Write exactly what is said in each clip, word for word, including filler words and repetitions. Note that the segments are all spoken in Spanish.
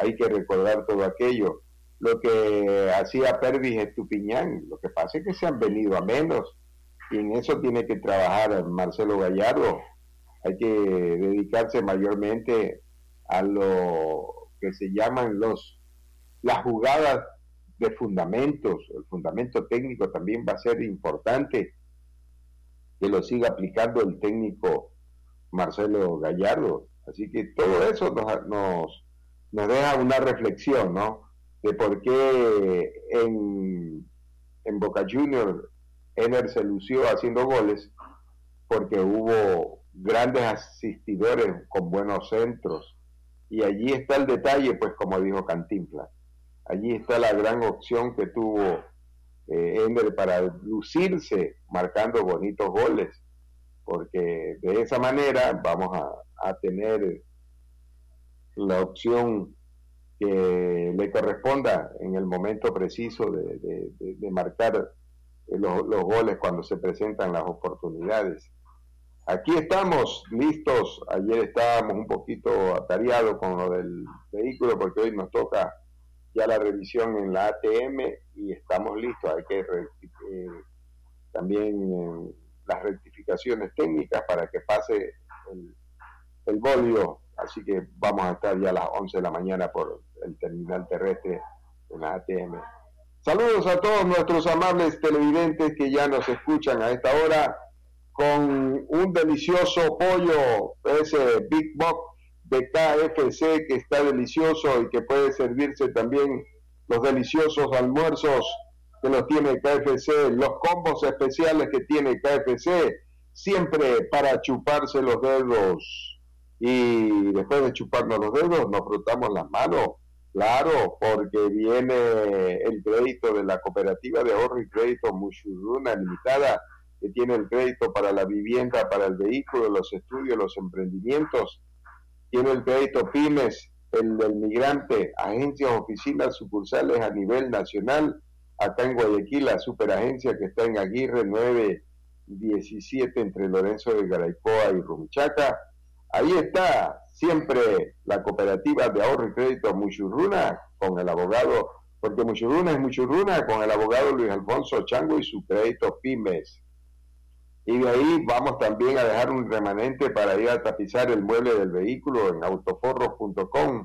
hay que recordar todo aquello. Lo que hacía Pervis Estupiñán, lo que pasa es que se han venido a menos, y en eso tiene que trabajar Marcelo Gallardo. Hay que dedicarse mayormente a lo que se llaman los las jugadas de fundamentos. El fundamento técnico también va a ser importante que lo siga aplicando el técnico Marcelo Gallardo. Así que todo eso nos, nos, nos deja una reflexión, ¿no? De por qué en, en Boca Juniors Ener se lució haciendo goles, porque hubo grandes asistidores con buenos centros, y allí está el detalle, pues como dijo Cantinflas, allí está la gran opción que tuvo eh, Ener para lucirse marcando bonitos goles, porque de esa manera vamos a, a tener la opción que le corresponda en el momento preciso de, de, de, de marcar los, los goles cuando se presentan las oportunidades. Aquí estamos listos. Ayer estábamos un poquito atareados con lo del vehículo porque hoy nos toca ya la revisión en la A T M y estamos listos. Hay que eh, también eh, las rectificaciones técnicas para que pase el, el bolio, así que vamos a estar ya a las once de la mañana por el terminal terrestre en la A T M. Saludos a todos nuestros amables televidentes que ya nos escuchan a esta hora con un delicioso pollo, ese Big Box de K F C que está delicioso y que puede servirse también los deliciosos almuerzos que los tiene K F C, los combos especiales que tiene K F C, siempre para chuparse los dedos. Y después de chuparnos los dedos nos frotamos las manos, claro, porque viene el crédito de la Cooperativa de Ahorro y Crédito Mushuruna Limitada, que tiene el crédito para la vivienda, para el vehículo, los estudios, los emprendimientos, tiene el crédito Pymes, el del migrante, agencias, oficinas, sucursales a nivel nacional, acá en Guayaquil, la superagencia que está en Aguirre nueve diecisiete entre Lorenzo de Garaycoa y Rumichaca. Ahí está siempre la Cooperativa de Ahorro y Crédito Mushuruna con el abogado, porque Mushuruna es Mushuruna, con el abogado Luis Alfonso Chango y su crédito Pymes. Y de ahí vamos también a dejar un remanente para ir a tapizar el mueble del vehículo en autoforros punto com.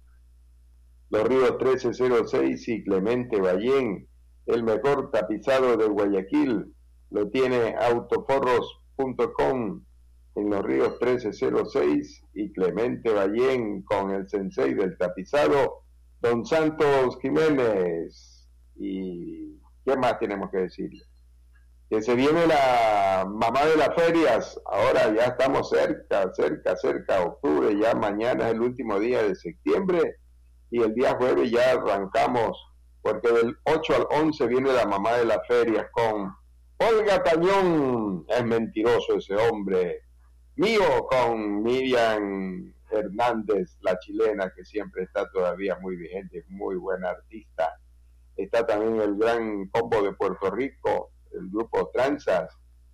Los Ríos trece cero seis y Clemente Ballén, el mejor tapizado de Guayaquil, lo tiene autoforros punto com en Los Ríos trece cero seis y Clemente Ballén con el sensei del tapizado, Don Santos Jiménez. ¿Y qué más tenemos que decirle? Que se viene la mamá de las ferias, ahora ya estamos cerca, cerca, cerca, octubre, ya mañana es el último día de septiembre y el día jueves ya arrancamos, porque del ocho al once viene la mamá de las ferias con Olga Tañón, es mentiroso ese hombre, mío con Miriam Hernández, la chilena que siempre está todavía muy vigente, muy buena artista, está también el gran combo de Puerto Rico, el grupo Tranzas,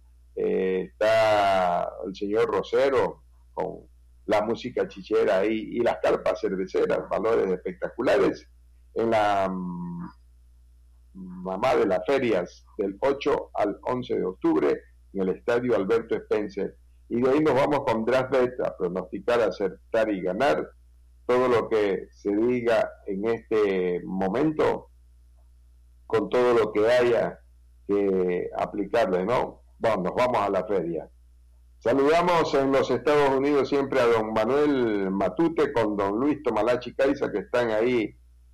eh, está el señor Rosero con la música chichera ahí y las carpas cerveceras, valores espectaculares en la um, mamá de las ferias del ocho al once de octubre en el estadio Alberto Spencer, y de ahí nos vamos con Draftbet a pronosticar, acertar y ganar todo lo que se diga en este momento con todo lo que haya que aplicarle, ¿no? Bueno, nos vamos a la feria. Saludamos en los Estados Unidos siempre a don Manuel Matute con don Luis Tomalachi Caiza, que están ahí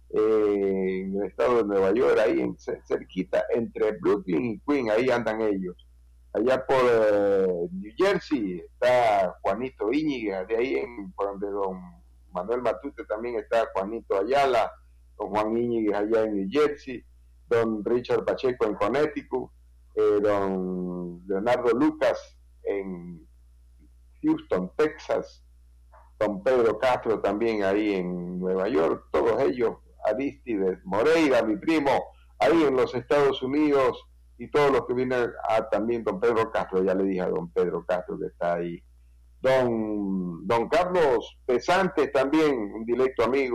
eh, en el estado de Nueva York, ahí en, cerquita, entre Brooklyn y Queens, ahí andan ellos. Allá por eh, New Jersey está Juanito Íñiguez, de ahí en, por donde don Manuel Matute también está Juanito Ayala, don Juan Íñiguez allá en New Jersey, don Richard Pacheco en Connecticut, eh, don Leonardo Lucas en Houston, Texas, don Pedro Castro también ahí en Nueva York, todos ellos, Aristides Moreira, mi primo, ahí en los Estados Unidos, y todos los que vienen, a también don Pedro Castro, ya le dije a don Pedro Castro que está ahí, don, don Carlos Pesantes también, un directo amigo,